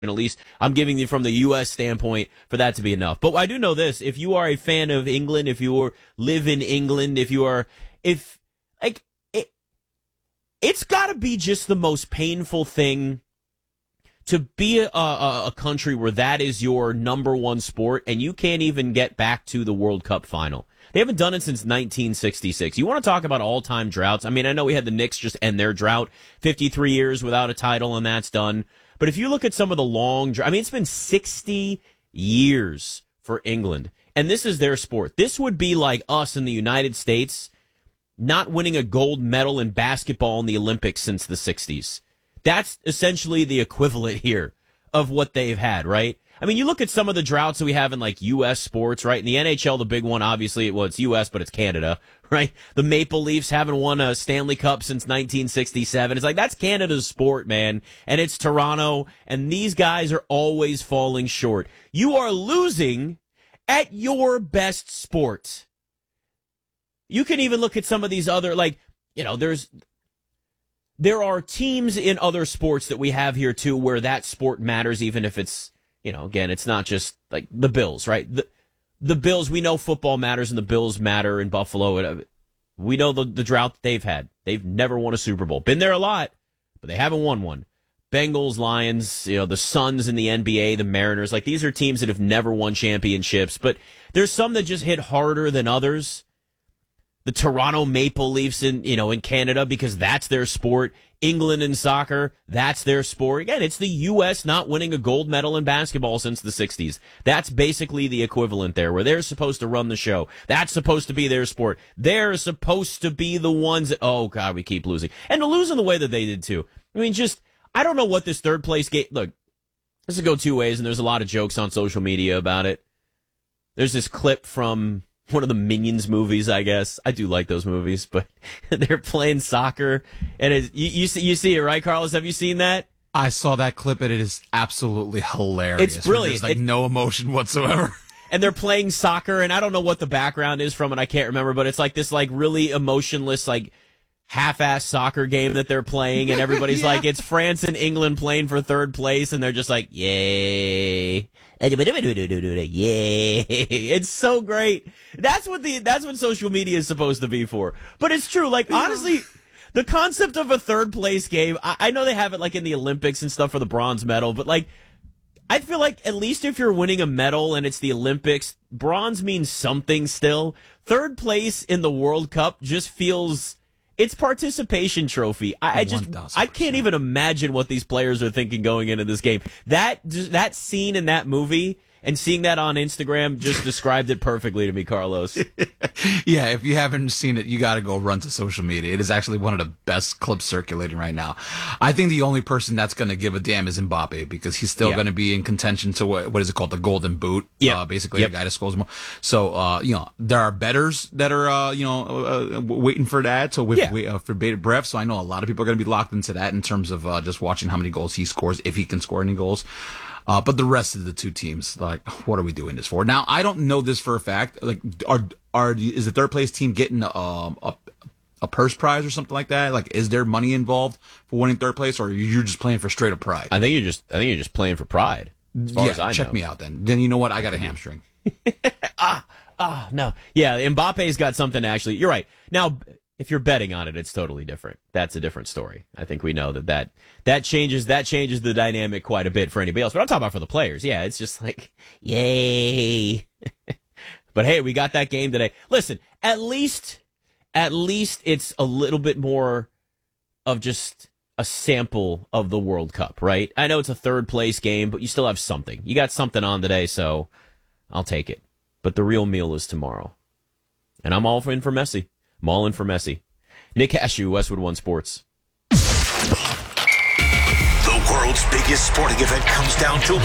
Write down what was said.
at least I'm giving you from the U.S. standpoint for that to be enough. But I do know this: if you are a fan of England, if you live in England, it's got to be just the most painful thing to be a country where that is your number one sport, and you can't even get back to the World Cup final. They haven't done it since 1966. You want to talk about all-time droughts? I mean, I know we had the Knicks just end their drought, 53 years without a title, and that's done. But if you look at some of the it's been 60 years for England, and this is their sport. This would be like us in the United States not winning a gold medal in basketball in the Olympics since the 60s. That's essentially the equivalent here of what they've had, right? I mean, you look at some of the droughts that we have in like U.S. sports, right? In the NHL, the big one, obviously, it's U.S., but it's Canada, right? The Maple Leafs haven't won a Stanley Cup since 1967. It's like, that's Canada's sport, man. And it's Toronto, and these guys are always falling short. You are losing at your best sport. You can even look at some of these other, there are teams in other sports that we have here, too, where that sport matters, even if it's, again, it's not just like the Bills, right? The Bills, we know football matters and the Bills matter in Buffalo. We know the drought that they've had. They've never won a Super Bowl. Been there a lot, but they haven't won one. Bengals, Lions, the Suns in the NBA, the Mariners, these are teams that have never won championships, but there's some that just hit harder than others. The Toronto Maple Leafs in Canada, because that's their sport. England in soccer, that's their sport. Again, it's the U.S. not winning a gold medal in basketball since the 60s. That's basically the equivalent there, where they're supposed to run the show. That's supposed to be their sport. They're supposed to be the ones that, oh, God, we keep losing. And to lose in the way that they did, too. I mean, I don't know what this third place game, look, this will go two ways, and there's a lot of jokes on social media about it. There's this clip from one of the Minions movies, I guess. I do like those movies, but they're playing soccer, and you see it, right, Carlos? Have you seen that? I saw that clip, and it is absolutely hilarious. It's brilliant. There's no emotion whatsoever. And they're playing soccer, and I don't know what the background is from it. I can't remember, but it's like this really emotionless, half-ass soccer game that they're playing, and everybody's like, it's France and England playing for third place, and they're just like, yay. Yay. It's so great. That's what social media is supposed to be for. But it's true. Honestly, the concept of a third place game, I know they have it in the Olympics and stuff for the bronze medal, but I feel like at least if you're winning a medal and it's the Olympics, bronze means something still. Third place in the World Cup just feels, it's participation trophy. I can't even imagine what these players are thinking going into this game. That scene in that movie and seeing that on Instagram just described it perfectly to me, Carlos. Yeah, if you haven't seen it, you got to go run to social media. It is actually one of the best clips circulating right now. I think the only person that's going to give a damn is Mbappe, because he's still going to be in contention to what is it called, the Golden Boot? Yeah, basically the guy that scores more. So there are bettors that are waiting for that. So for bated breath. So I know a lot of people are going to be locked into that in terms of just watching how many goals he scores, if he can score any goals. But the rest of the two teams, what are we doing this for? Now, I don't know this for a fact. Is the third place team getting a purse prize or something like that? Is there money involved for winning third place, or you're just playing for straight up pride? I think you're just playing for pride. As far as I know. Check me out then. Then you know what? I got a hamstring. No. Yeah, Mbappe's got something actually. You're right. Now, if you're betting on it, it's totally different. That's a different story. I think we know that changes the dynamic quite a bit for anybody else. But I'm talking about for the players. Yeah, it's just yay. But hey, we got that game today. Listen, at least it's a little bit more of just a sample of the World Cup, right? I know it's a third place game, but you still have something. You got something on today, so I'll take it. But the real meal is tomorrow. And I'm all in for Messi. I'm all in for Messi. Nick Cashew, Westwood One Sports. The world's biggest sporting event comes down to